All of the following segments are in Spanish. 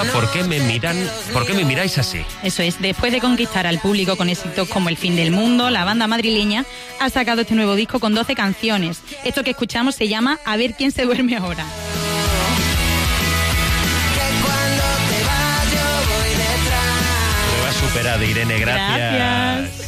¿Por qué me miráis así? Eso es, después de conquistar al público con éxitos como El fin del mundo, la banda madrileña ha sacado este nuevo disco con 12 canciones. Esto que escuchamos se llama A ver quién se duerme ahora. Prueba superada, Irene, gracias.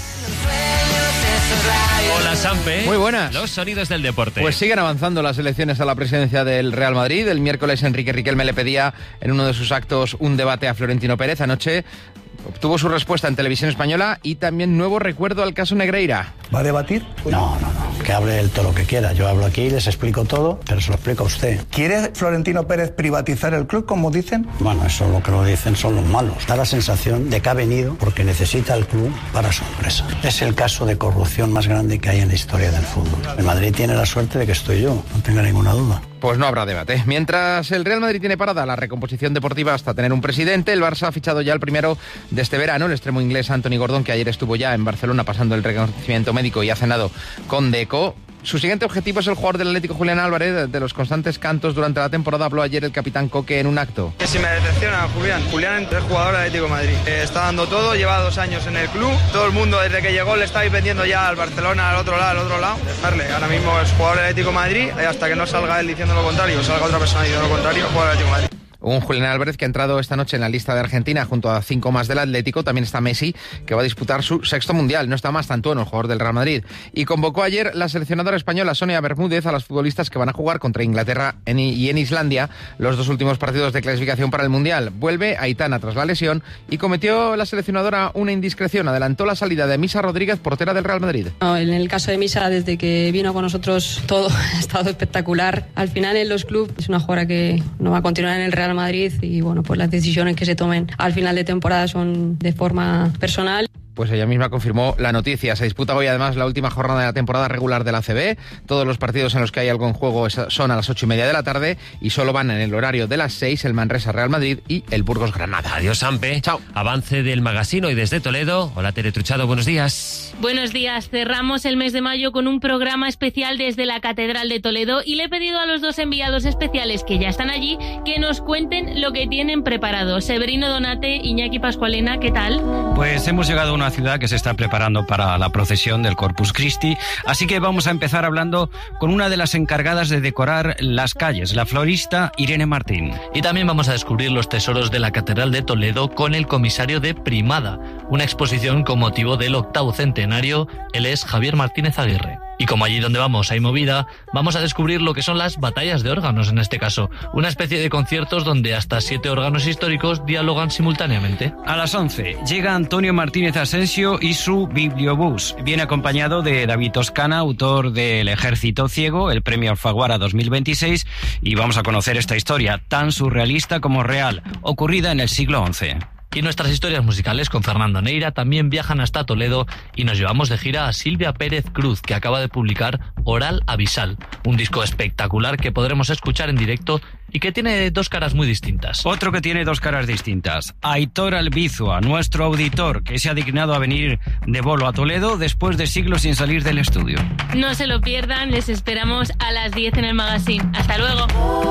Hola, Sampe. Muy buenas. Los sonidos del deporte. Pues siguen avanzando las elecciones a la presidencia del Real Madrid. El miércoles Enrique Riquelme le pedía en uno de sus actos un debate a Florentino Pérez. Anoche obtuvo su respuesta en Televisión Española y también nuevo recuerdo al caso Negreira. ¿Va a debatir? No. Que hable él todo lo que quiera. Yo hablo aquí, les explico todo, pero se lo explico a usted. ¿Quiere Florentino Pérez privatizar el club, como dicen? Bueno, eso lo que lo dicen son los malos. Da la sensación de que ha venido porque necesita el club para su empresa. Es el caso de corrupción más grande que hay en la historia del fútbol. El Madrid tiene la suerte de que estoy yo, no tenga ninguna duda. Pues no habrá debate. Mientras el Real Madrid tiene parada la recomposición deportiva hasta tener un presidente, el Barça ha fichado ya el primero de este verano, el extremo inglés Anthony Gordon, que ayer estuvo ya en Barcelona pasando el reconocimiento médico y ha cenado con Deco. Su siguiente objetivo es el jugador del Atlético, Julián Álvarez. De los constantes cantos durante la temporada habló ayer el capitán Coque en un acto. Que si me decepciona Julián es jugador del Atlético de Madrid. Está dando todo, lleva 2 años en el club. Todo el mundo desde que llegó le está vendiendo ya al Barcelona, al otro lado. Dejarle. Ahora mismo es jugador del Atlético de Madrid y hasta que no salga él diciendo lo contrario, o salga otra persona diciendo lo contrario, jugador del Atlético de Madrid. Un Julián Álvarez que ha entrado esta noche en la lista de Argentina junto a 5 más del Atlético. También está Messi, que va a disputar su 6º mundial. No está más Tantuono, el jugador del Real Madrid. Y convocó ayer la seleccionadora española Sonia Bermúdez a las futbolistas que van a jugar contra Inglaterra y en Islandia los 2 últimos partidos de clasificación para el mundial. Vuelve Aitana tras la lesión y cometió la seleccionadora una indiscreción. Adelantó la salida de Misa Rodríguez, portera del Real Madrid. En el caso de Misa, desde que vino con nosotros todo ha estado espectacular. Al final en los clubes es una jugadora que no va a continuar en el Real Madrid y bueno, pues las decisiones que se tomen al final de temporada son de forma personal. Pues ella misma confirmó la noticia. Se disputa hoy además la última jornada de la temporada regular de la ACB. Todos los partidos en los que hay algo en juego son a las 8:30 de la tarde y solo van en el horario de las 6 el Manresa Real Madrid y el Burgos Granada. Adiós, Sampe. Chao. Avance del Magazine y desde Toledo. Hola, Tere Truchado, buenos días. Buenos días. Cerramos el mes de mayo con un programa especial desde la Catedral de Toledo y le he pedido a los 2 enviados especiales que ya están allí que nos cuenten lo que tienen preparado. Severino Donate, Iñaki Pascualena, ¿qué tal? Pues hemos llegado a una ciudad que se está preparando para la procesión del Corpus Christi, así que vamos a empezar hablando con una de las encargadas de decorar las calles, la florista Irene Martín. Y también vamos a descubrir los tesoros de la Catedral de Toledo con el comisario de Primada, una exposición con motivo del 8º centenario. Él es Javier Martínez Aguirre. Y como allí donde vamos hay movida, vamos a descubrir lo que son las batallas de órganos en este caso, una especie de conciertos donde hasta 7 órganos históricos dialogan simultáneamente. A las 11 llega Antonio Martínez Asensio y su Bibliobús. Viene acompañado de David Toscana, autor de El Ejército Ciego, el premio Alfaguara 2026, y vamos a conocer esta historia tan surrealista como real, ocurrida en el siglo XI. Y nuestras historias musicales con Fernando Neira también viajan hasta Toledo y nos llevamos de gira a Silvia Pérez Cruz, que acaba de publicar Oral Abisal, un disco espectacular que podremos escuchar en directo y que tiene 2 caras muy distintas. Otro que tiene 2 caras distintas, Aitor Albizua, nuestro auditor, que se ha dignado a venir de bolo a Toledo después de siglos sin salir del estudio. No se lo pierdan, les esperamos a las 10 en el Magazine. ¡Hasta luego!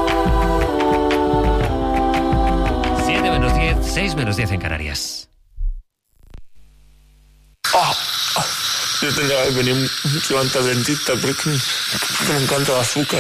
7 menos 10, 6 menos 10 en Canarias. Yo tendría que venir mucho antes al dentista porque me encanta el azúcar,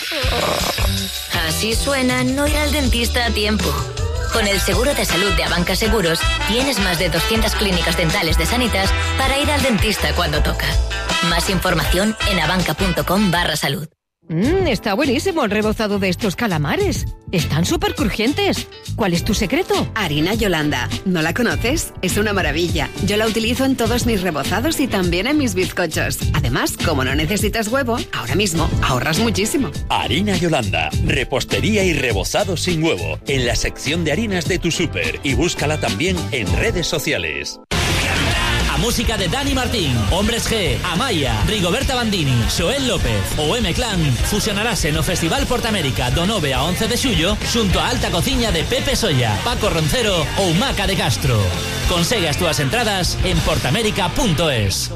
Así suena no ir al dentista a tiempo. Con el seguro de salud de Abanca Seguros tienes más de 200 clínicas dentales de Sanitas para ir al dentista cuando toca. Más información en abanca.com/salud. Está buenísimo el rebozado de estos calamares. Están súper crujientes. ¿Cuál es tu secreto? Harina Yolanda. ¿No la conoces? Es una maravilla. Yo la utilizo en todos mis rebozados y también en mis bizcochos. Además, como no necesitas huevo, ahora mismo ahorras muchísimo. Harina Yolanda. Repostería y rebozado sin huevo. En la sección de harinas de tu súper. Y búscala también en redes sociales. A música de Dani Martín, Hombres G, Amaya, Rigoberta Bandini, Xoel López ou M-Clan fusionarase no Festival Portamérica do 9 a 11 de xullo xunto a alta cociña de Pepe Solla, Paco Roncero ou Maca de Castro. Consegue as túas entradas en portamérica.es.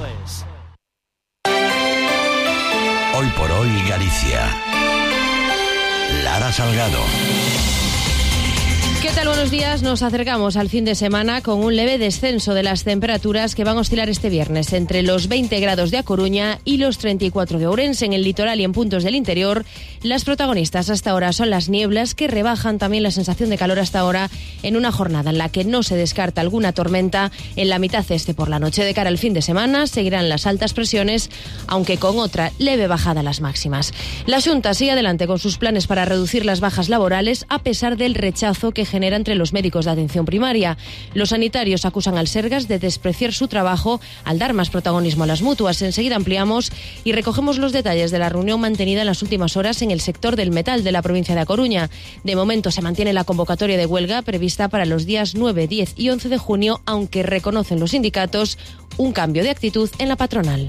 Hoy por hoy Galicia. Lara Salgado. ¿Qué tal? Buenos días. Nos acercamos al fin de semana con un leve descenso de las temperaturas que van a oscilar este viernes entre los 20 grados de A Coruña y los 34 de Ourense. En el litoral y en puntos del interior, las protagonistas hasta ahora son las nieblas, que rebajan también la sensación de calor hasta ahora en una jornada en la que no se descarta alguna tormenta en la mitad este por la noche. De cara al fin de semana seguirán las altas presiones, aunque con otra leve bajada a las máximas. La Xunta sigue adelante con sus planes para reducir las bajas laborales, a pesar del rechazo que genera entre los médicos de atención primaria. Los sanitarios acusan al Sergas de despreciar su trabajo al dar más protagonismo a las mutuas. Enseguida ampliamos y recogemos los detalles de la reunión mantenida en las últimas horas en el sector del metal de la provincia de A Coruña. De momento se mantiene la convocatoria de huelga prevista para los días 9, 10 y 11 de junio, aunque reconocen los sindicatos un cambio de actitud en la patronal.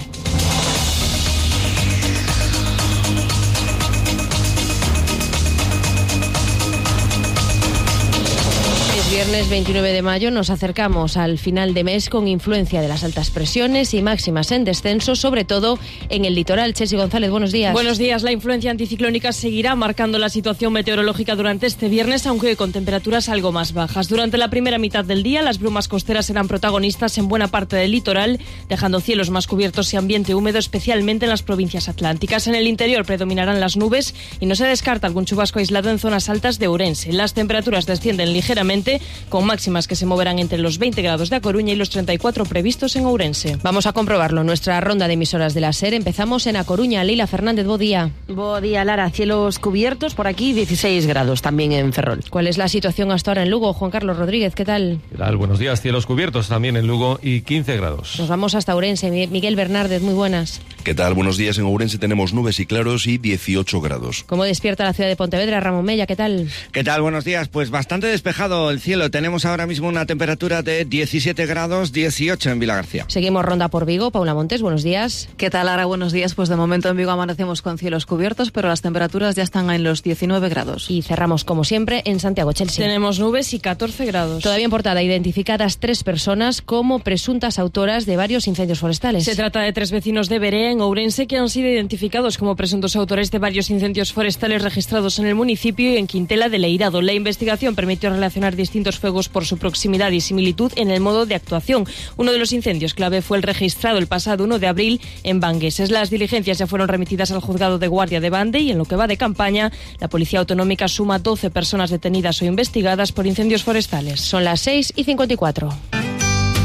Viernes 29 de mayo nos acercamos al final de mes con influencia de las altas presiones y máximas en descenso, sobre todo en el litoral. Chelsea González, buenos días. Buenos días. La influencia anticiclónica seguirá marcando la situación meteorológica durante este viernes, aunque con temperaturas algo más bajas. Durante la primera mitad del día, las brumas costeras serán protagonistas en buena parte del litoral, dejando cielos más cubiertos y ambiente húmedo, especialmente en las provincias atlánticas. En el interior predominarán las nubes y no se descarta algún chubasco aislado en zonas altas de Ourense. Las temperaturas descienden ligeramente, con máximas que se moverán entre los 20 grados de A Coruña y los 34 previstos en Ourense. Vamos a comprobarlo. Nuestra ronda de emisoras de la SER. Empezamos en A Coruña. Leila Fernández, buen día. Buen día, Lara. Cielos cubiertos por aquí, 16 grados también en Ferrol. ¿Cuál es la situación hasta ahora en Lugo? Juan Carlos Rodríguez, ¿qué tal? ¿Qué tal? Buenos días. Cielos cubiertos también en Lugo y 15 grados. Nos vamos hasta Ourense. Miguel Bernárdez, muy buenas. ¿Qué tal? Buenos días. En Ourense tenemos nubes y claros y 18 grados. ¿Cómo despierta la ciudad de Pontevedra? Ramón Mella, ¿qué tal? ¿Qué tal? Buenos días. Pues bastante despejado el cielo. Tenemos ahora mismo una temperatura de 17 grados, 18 en Vilagarcía. Seguimos ronda por Vigo. Paula Montes, buenos días. ¿Qué tal, Lara? Buenos días. Pues de momento en Vigo amanecemos con cielos cubiertos, pero las temperaturas ya están en los 19 grados. Y cerramos, como siempre, en Santiago, Chelsea. Tenemos nubes y 14 grados. Todavía en portada, identificadas 3 personas como presuntas autoras de varios incendios forestales. Se trata de 3 vecinos de Berea, en Ourense, que han sido identificados como presuntos autores de varios incendios forestales registrados en el municipio y en Quintela de Leirado. La investigación permitió relacionar distintos fuegos por su proximidad y similitud en el modo de actuación. Uno de los incendios clave fue el registrado el pasado 1 de abril en Bangueses. Las diligencias ya fueron remitidas al juzgado de guardia de Bande y en lo que va de campaña, la Policía Autonómica suma 12 personas detenidas o investigadas por incendios forestales. Son las 6:54.